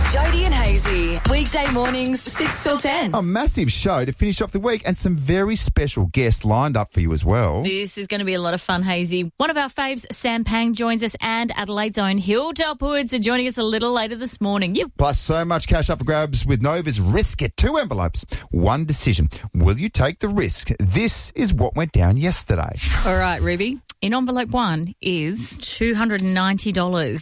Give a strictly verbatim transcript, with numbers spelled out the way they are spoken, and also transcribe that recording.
Jody and Hazy, weekday mornings, six till ten. A massive show to finish off the week and some very special guests lined up for you as well. This is going to be a lot of fun, Hazy. One of our faves, Sam Pang, joins us, and Adelaide's own Hilltop Woods are joining us a little later this morning. You. Plus so much cash up for grabs with Nova's Risk It. Two envelopes, one decision. Will you take the risk? This is what went down yesterday. All right, Ruby. In envelope one is two hundred ninety dollars.